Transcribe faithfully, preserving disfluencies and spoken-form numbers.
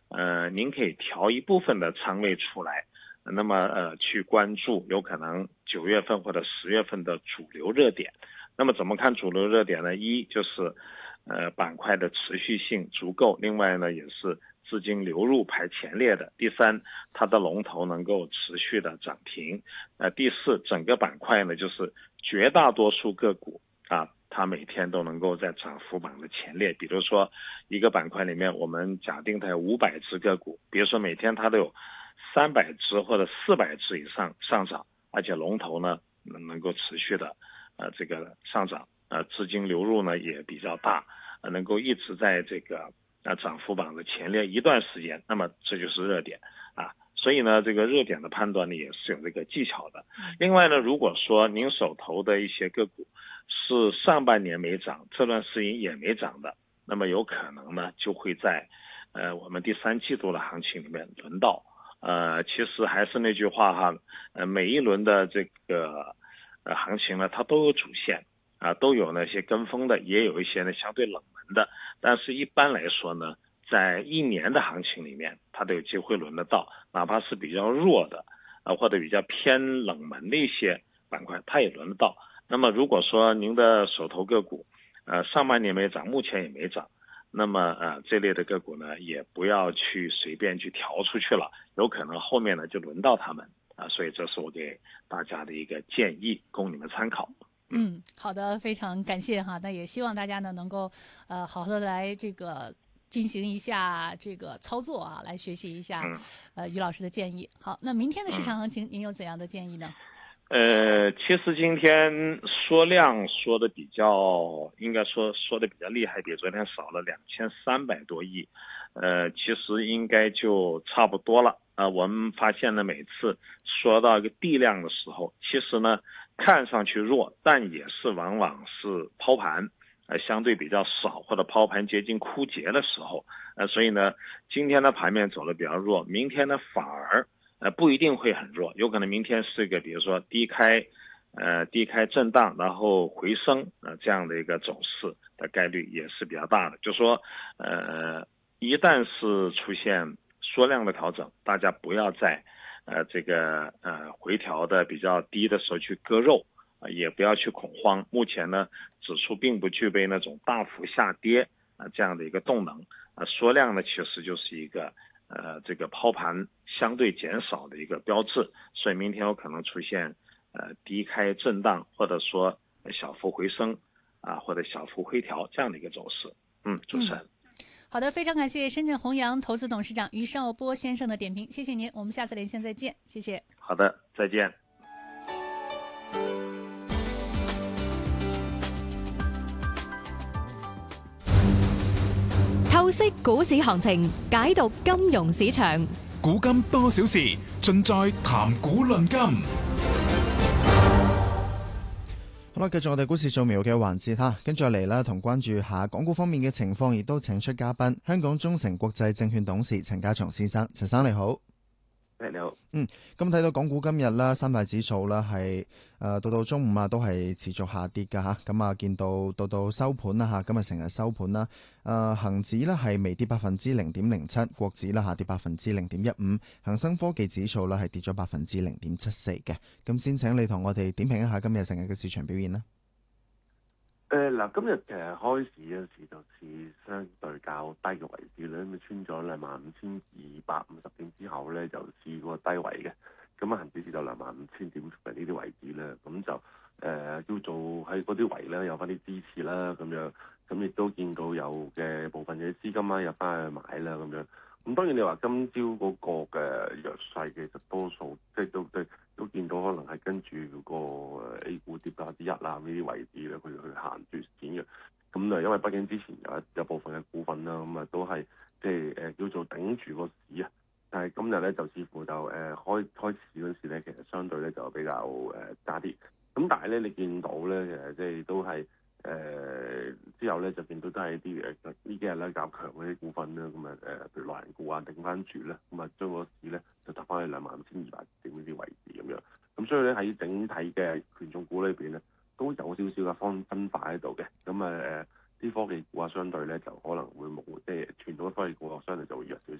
呃，您可以调一部分的仓位出来，那么呃去关注有可能九月份或者十月份的主流热点。那么怎么看主流热点呢？一就是呃板块的持续性足够，另外呢也是资金流入排前列的。第三，它的龙头能够持续的涨停。呃，第四，整个板块呢就是绝大多数个股啊，它每天都能够在涨幅榜的前列。比如说一个板块里面，我们假定它有五百只个股，比如说每天它都有三百只或者四百只以上上涨，而且龙头呢能够持续的呃这个上涨，呃资金流入呢也比较大，呃能够一直在这个呃涨幅榜的前列一段时间，那么这就是热点啊。所以呢，这个热点的判断呢也是有这个技巧的。另外呢，如果说您手头的一些个股是上半年没涨，这段时间也没涨的，那么有可能呢就会在呃我们第三季度的行情里面轮到。呃，其实还是那句话哈，呃，每一轮的这个呃行情呢，它都有主线啊、呃，都有那些跟风的，也有一些呢相对冷门的。但是一般来说呢，在一年的行情里面，它都有机会轮得到，哪怕是比较弱的啊、呃，或者比较偏冷门的一些板块，它也轮得到。那么如果说您的手头个股，呃，上半年没涨，目前也没涨。那么呃这类的个股呢，也不要去随便去调出去了，有可能后面呢就轮到他们啊、呃，所以这是我给大家的一个建议，供你们参考。 嗯，好的，非常感谢哈。那也希望大家呢能够呃好好的来这个进行一下这个操作啊，来学习一下嗯呃于老师的建议。好，那明天的市嗯。 场行情您有怎样的建议呢？ 呃，其实今天说量说的比较，应该说说的比较厉害，比昨天少了两千三百多亿，呃，其实应该就差不多了。啊、呃，我们发现呢，每次说到一个地量的时候，其实呢看上去弱，但也是往往是抛盘，呃，相对比较少或者抛盘接近枯竭的时候，呃，所以呢，今天的盘面走的比较弱，明天呢反而。呃，不一定会很弱，有可能明天是一个比如说低开，呃低开震荡，然后回升，呃这样的一个走势的概率也是比较大的。就说，呃一旦是出现缩量的调整，大家不要在呃这个呃回调的比较低的时候去割肉，啊、呃、也不要去恐慌。目前呢，指数并不具备那种大幅下跌啊、呃、这样的一个动能，啊、呃、缩量呢其实就是一个。呃，这个抛盘相对减少的一个标志，所以明天有可能出现呃低开震荡，或者说小幅回升啊，或者小幅回调这样的一个走势。嗯，主持嗯， 人。 好的，非常感谢深圳弘扬投资董事长于少波先生的点评，谢谢您，我们下次连线再见，谢谢。 好的，再见。 透析股市行情，解讀金融市場， 古今多少事，盡在談股論金。 好啦，繼續我哋股市掃描嘅環節哈，跟住嚟啦，同關注下港股方面嘅情況，亦都請出嘉賓，香港中誠國際證券董事陳家松先生，陳生你好。 你好， 嗯，咁睇到港股今日啦，三大指數啦係誒到到中午啊，都係持續下跌㗎吓，咁啊見到到到收盤啦吓，今日成日收盤啦，誒、呃、恒指呢係微跌百分之零點零七，國指啦下跌百分之零點一五，恒生科技指數啦係跌咗百分之零點七四嘅，咁先請你同我哋點評一下今日成日嘅市場表現啦。 誒嗱，今日其實開市嗰時就似相對較低嘅位置咧，咁穿咗兩萬五千二百五十點之後咧，就試過低位嘅。咁啊，恆指至到兩萬五千點附近呢啲位置咧，咁就誒、呃、叫做喺嗰啲位咧有翻啲支持啦，咁樣，咁亦都見到有嘅部分嘅資金啦入翻去買啦，咁樣。咁當然你話今朝嗰個嘅弱勢其實多數即係都都都見到可能係跟住個 A 股跌百分之一啦呢啲位置咧，佢去行住錢嘅。咁啊，因為畢竟之前有有部分嘅股份啦，咁啊都係即係誒叫做頂住個市啊。但係今日咧就似乎就誒、呃、開開市嗰時咧，其實相對咧就比較誒、呃、差啲。咁但係咧你見到咧其實即係都係。誒、呃、之後咧就見到都係啲誒呢幾日咧較強嗰啲股份啦，咁啊誒譬如內銀股啊頂翻住咧，咁啊將個市咧就搭翻去兩萬五千二百點呢啲位置咁樣。咁所以咧喺整體嘅權重股裏邊咧都有少少嘅分分化喺度嘅。咁啊誒啲科技股啊相對咧就可能會冇即係傳統嘅科技股啊相對就會弱少